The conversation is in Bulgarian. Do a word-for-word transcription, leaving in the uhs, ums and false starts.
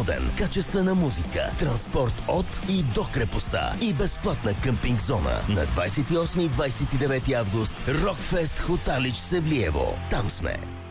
студен, качествена музика, транспорт от и до крепостта и безплатна къмпинг зона. На двадесет и осми и двадесет и девети август Рокфест Хоталич Севлиево. Там сме.